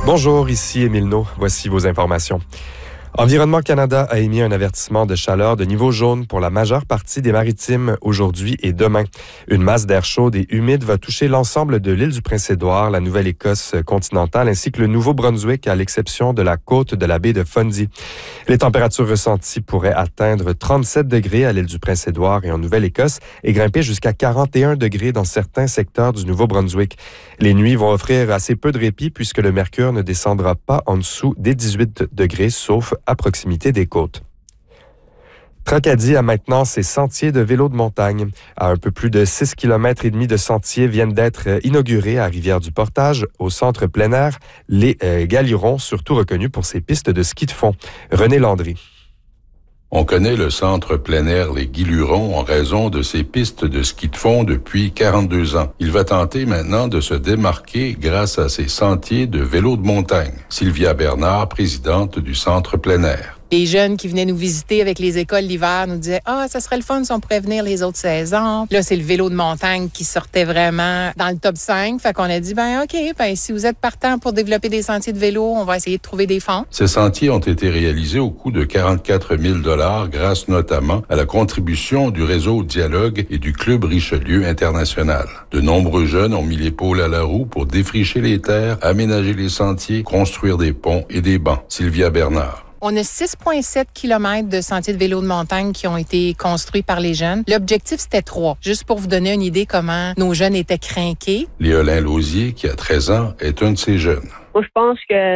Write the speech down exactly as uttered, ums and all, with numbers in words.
Bonjour, ici Émile No. Voici vos informations. Environnement Canada a émis un avertissement de chaleur de niveau jaune pour la majeure partie des maritimes aujourd'hui et demain. Une masse d'air chaude et humide va toucher l'ensemble de l'île du Prince-Édouard, la Nouvelle-Écosse continentale ainsi que le Nouveau-Brunswick à l'exception de la côte de la baie de Fundy. Les températures ressenties pourraient atteindre trente-sept degrés à l'île du Prince-Édouard et en Nouvelle-Écosse et grimper jusqu'à quarante et un degrés dans certains secteurs du Nouveau-Brunswick. Les nuits vont offrir assez peu de répit puisque le mercure ne descendra pas en dessous des dix-huit degrés sauf à proximité des côtes. Tracadie a maintenant ses sentiers de vélo de montagne. À un peu plus de six kilomètres et demi de sentiers viennent d'être inaugurés à Rivière-du-Portage, au centre plein air, les euh, Galirons, surtout reconnus pour ses pistes de ski de fond. René Landry. On connaît le centre plein air Les Guilurons en raison de ses pistes de ski de fond depuis quarante-deux ans. Il va tenter maintenant de se démarquer grâce à ses sentiers de vélo de montagne. Sylvia Bernard, présidente du centre plein air. Les jeunes qui venaient nous visiter avec les écoles l'hiver nous disaient « Ah, ça serait le fun si on pourrait venir les autres saisons. » Là, c'est le vélo de montagne qui sortait vraiment dans le top cinq. Fait qu'on a dit « Ben OK, ben si vous êtes partant pour développer des sentiers de vélo, on va essayer de trouver des fonds. » Ces sentiers ont été réalisés au coût de quarante-quatre mille dollars grâce notamment à la contribution du réseau Dialogue et du Club Richelieu International. De nombreux jeunes ont mis l'épaule à la roue pour défricher les terres, aménager les sentiers, construire des ponts et des bancs. Sylvia Bernard. On a six virgule sept kilomètres de sentiers de vélo de montagne qui ont été construits par les jeunes. L'objectif, c'était trois. Juste pour vous donner une idée comment nos jeunes étaient crinqués. Léolin Lausier, qui a treize ans, est un de ces jeunes. Moi, je pense que